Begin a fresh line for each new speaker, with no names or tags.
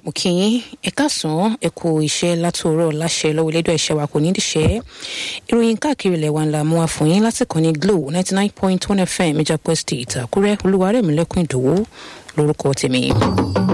mo kí yín ẹ káàsán ẹ kú iṣẹ́ látòórọ̀ láṣẹ lọ́wọ́ Elédùà iṣẹ́ wa kò ní díṣẹ́ ìròyìn káàkiri ilẹ̀ wa ńlá mú wá fún yín láti kàn ní Glo 99.1 FM Ìjàpọ̀ Estate Àkúrẹ́ Olúwarẹ̀mílẹ́kùn Ìdòwú lórúkọ tèmi.